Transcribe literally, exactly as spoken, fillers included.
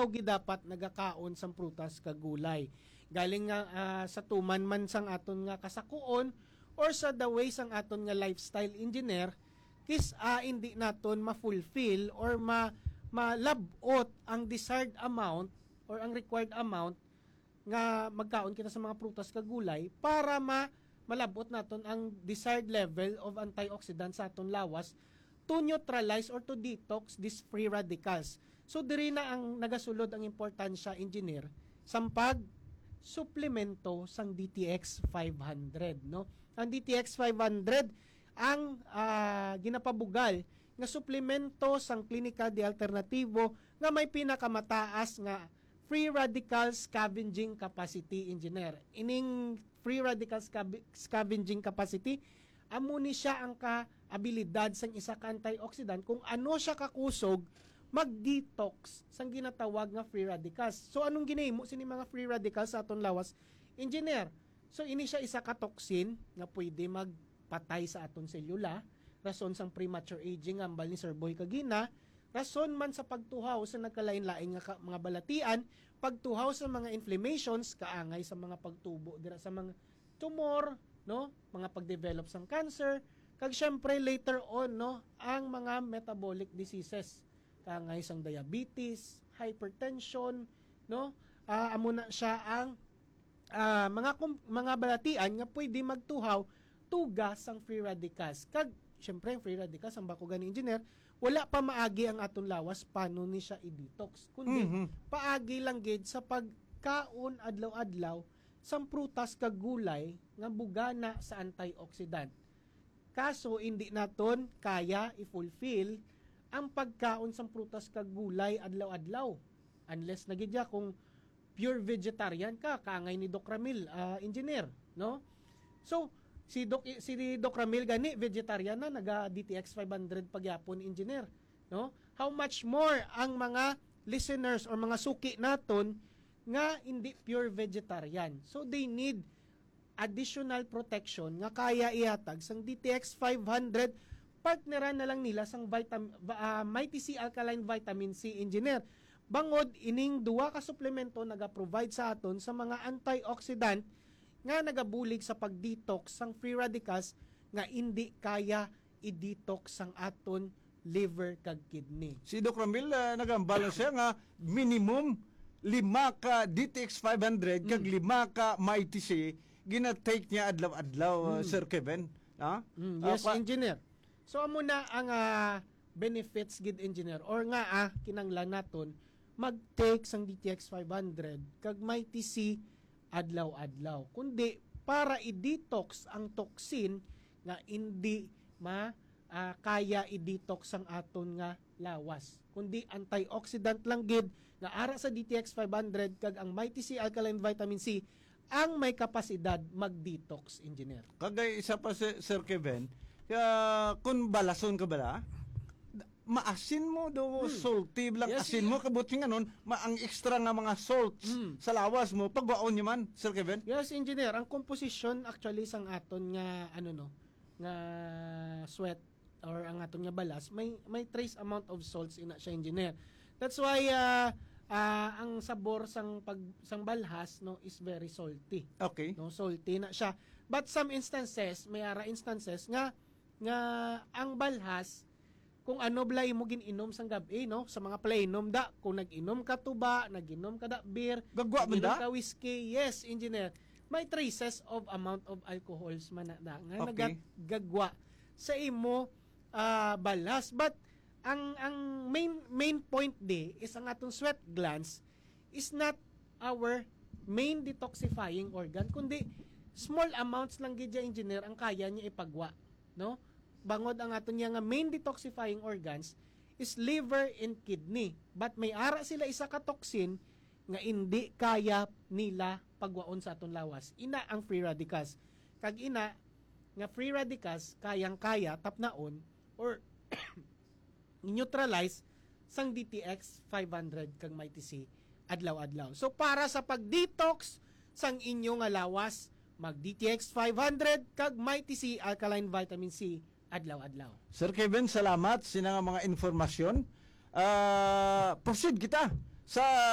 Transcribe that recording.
adlaw gi dapat nagakaon sang prutas kag gulay. Galing nga uh, sa tuman man sang aton nga kasakuon or sa the way sang aton nga lifestyle engineer kis uh, hindi naton ma-fulfill or ma malabot ang desired amount or ang required amount nga magkaon kita sa mga prutas kag gulay para ma malabot naton ang desired level of antioxidants sa aton lawas to neutralize or to detox these free radicals. So diri na ang nagasulod ang importansya, engineer, sang pag suplemento sang D T X five hundred, no? Ang D T X five hundred ang uh, ginapabugal nga suplemento sang klinika de alternatibo nga may pinakamataas nga free radical scavenging capacity, engineer. Ining free radical scavenging capacity amo ni siya ang kaabilidad sang isa ka antioxidant kung ano siya kakusog mag-detox sang ginatawag nga free radicals. So anong ginahimo sini mga free radicals sa aton lawas, engineer? So ini siya isa ka toxin nga pwede magpatay sa aton selula, rason sang premature aging ambal ni Sir Boy Kagina, rason man sa pagtuhaw sa nagkalain-lain nga mga balatian, pagtuhaw sa mga inflammations, kaangay sa mga pagtubo dira sa mga tumor, no, mga pagdevelop sang cancer, kag syempre later on, no, ang mga metabolic diseases, kaangay sang diabetes, hypertension, no, uh, amo na siya ang uh, mga mga balatian nga pwede magtuhaw tugas sang free radicals. Kag syempre ang free radicals ang bako gani, engineer, wala pa maagi ang aton lawas paano ni siya i-detox, kundi mm-hmm. paagi lang gid sa pagkaon adlaw-adlaw sang prutas kag gulay nga bugana sa antioxidant. Kaso hindi naton kaya i-fulfill ang pagkaon sang prutas kag gulay adlaw-adlaw unless nagidya kung pure vegetarian ka, kaangay ni Doc Ramil, uh, engineer, no? So si Doc si Doc Ramil gani vegetarian na, naga D T X five hundred pagyapon, engineer, no? How much more ang mga listeners or mga suki naton nga hindi pure vegetarian. So they need additional protection nga kaya ihatag sang D T X five hundred, partneran na lang nila sang vitamin uh, Mighty C Alkaline Vitamin C, engineer. Bangod ining duwa ka suplemento naga-provide sa aton sa mga antioxidant nga nagabulig sa pag-detox sang free radicals nga hindi kaya i-detox sang aton liver kag kidney. Si Doc Ramil uh, nagambala siya nga minimum lima ka D T X five hundred kag mm. lima ka Mighty C gina-take niya adlaw-adlaw, mm. uh, Sir Kevin. Ha? Mm, yes, uh, pa- engineer. So amo na ang uh, benefits gid, engineer, or nga ah kinanglan naton mag-take sang D T X five hundred kag Mighty C adlaw-adlaw, kundi para i-detox ang toxin nga hindi ma uh, kaya i-detox ang aton nga lawas, kundi antioxidant lang gid nga ara sa D T X five hundred kag ang Mighty C Alkaline Vitamin C ang may kapasidad mag-detox, engineer. Kagay isa pa si Sir Kevin, uh, kung balason ka bala, maasin mo do, hmm. salty lang, yes, asin mo, kabuti nga nun, ma ang extra nga mga salts hmm. sa lawas mo, pagbaon nyo man, Sir Kevin? Yes, engineer, ang composition actually sang aton nga, ano no, nga sweat, or ang aton nga balas, may may trace amount of salts ina siya, engineer. That's why, uh, uh, ang sabor sang, pag, sang balhas, no, is very salty. Okay. No, salty na siya. But some instances, may ara instances, nga, nga ang balhas, kung ano blay mo gininom sang gabi, no, sa mga plainom da, kung nag-inom ka tuba, nag-inom ka da beer, gagwa man da, ka whiskey, yes, engineer, may traces of amount of alcohols man na da, nga okay. nagagwa sa imo uh, balas. But ang ang main main point di is ang atong sweat glands is not our main detoxifying organ, kundi small amounts lang gid, engineer, ang kaya niya ipagwa, no? Bangod ang aton niya nga main detoxifying organs is liver and kidney. But may ara sila isa ka toxin nga hindi kaya nila pagwaon sa aton lawas. Ina ang free radicals. Kag ina nga free radicals kayang-kaya tapnaon or neutralize sang D T X five hundred kag Mighty C adlaw-adlaw. So para sa pag-detox sang inyo nga lawas, mag D T X five hundred kag Mighty C Alkaline Vitamin C adlaw-adlaw. Sir Kevin, salamat sa mga mga informasyon. Uh, proceed kita sa